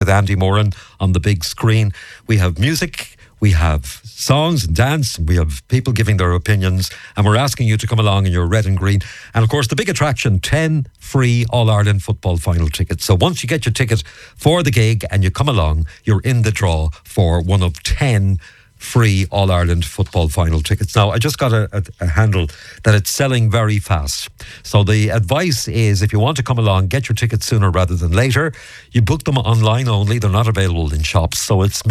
Andy Moran on the big screen. We have music, we have songs and dance, and we have people giving their opinions, and we're asking you to come along in your red and green. And of course, the big attraction, 10 free All-Ireland football final tickets. So once you get your ticket for the gig and you come along, you're in the draw for one of 10 free All-Ireland football final tickets. Now, I just got a handle that it's selling very fast. So the advice is, if you want to come along, get your tickets sooner rather than later. You book them online only. They're not available in shops. So it's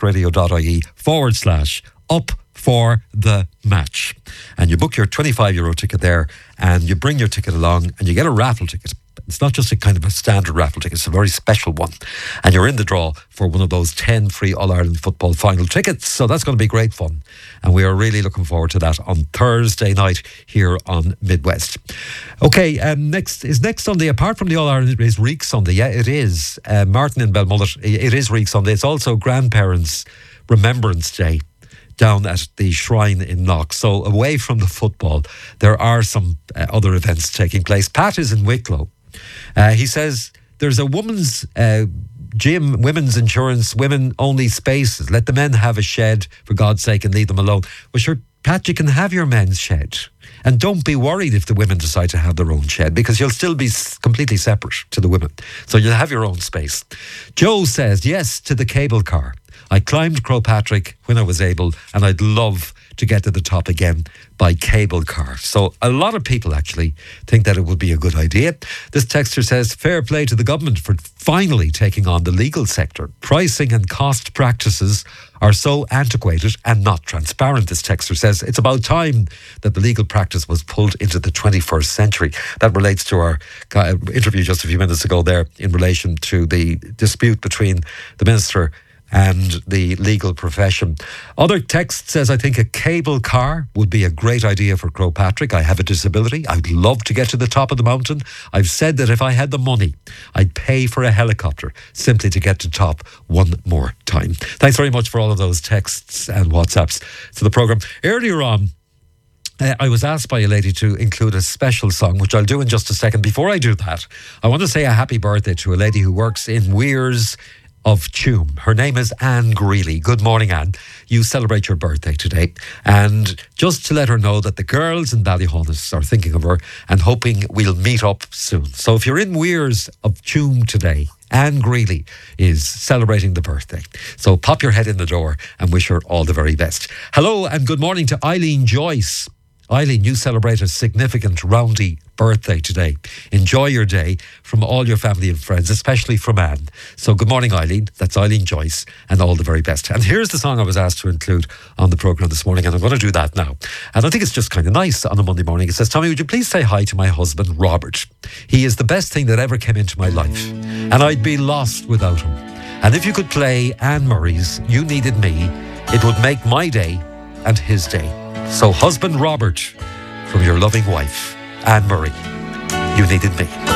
midwestradio.ie/up for the match. And you book your €25 ticket there, and you bring your ticket along, and you get a raffle ticket. It's not just a kind of a standard raffle ticket, it's a very special one. And you're in the draw for one of those 10 free All-Ireland football final tickets. So that's going to be great fun. And we are really looking forward to that on Thursday night here on Midwest. Okay, next Sunday, apart from the All-Ireland, is Reek Sunday. Yeah, it is. Martin in Belmullet, it is Reek Sunday. It's also Grandparents' Remembrance Day down at the Shrine in Knox. So away from the football, there are some other events taking place. Pat is in Wicklow. He says there's a women's gym, women's insurance, women only spaces. Let the men have a shed, for God's sake, and leave them alone. Well, sure, Pat, you can have your men's shed. And don't be worried if the women decide to have their own shed, because you'll still be completely separate to the women. So you'll have your own space. Joe says yes to the cable car. I climbed Crowpatrick when I was able, and I'd love to get to the top again by cable car. So a lot of people actually think that it would be a good idea. This texter says, fair play to the government for finally taking on the legal sector. Pricing and cost practices are so antiquated and not transparent, this texter says. It's about time that the legal practice was pulled into the 21st century. That relates to our interview just a few minutes ago there in relation to the dispute between the Minister and the legal profession. Other text says, I think a cable car would be a great idea for Crowpatrick. I have a disability. I'd love to get to the top of the mountain. I've said that if I had the money, I'd pay for a helicopter simply to get to top one more time. Thanks very much for all of those texts and WhatsApps to the programme. Earlier on, I was asked by a lady to include a special song, which I'll do in just a second. Before I do that, I want to say a happy birthday to a lady who works in Weirs of Tuam. Her name is Anne Greeley. Good morning, Anne. You celebrate your birthday today. And just to let her know that the girls in Ballyhonus are thinking of her and hoping we'll meet up soon. So if you're in Weirs of Tuam today, Anne Greeley is celebrating the birthday. So pop your head in the door and wish her all the very best. Hello and good morning to Eileen Joyce. Eileen, you celebrate a significant roundy birthday today. Enjoy your day from all your family and friends, especially from Anne. So good morning, Eileen. That's Eileen Joyce, and all the very best. And here's the song I was asked to include on the programme this morning, and I'm going to do that now. And I think it's just kind of nice on a Monday morning. It says, Tommy, would you please say hi to my husband, Robert? He is the best thing that ever came into my life, and I'd be lost without him. And if you could play Anne Murray's You Needed Me, it would make my day and his day. So husband Robert, from your loving wife, Anne Murray, You Needed Me.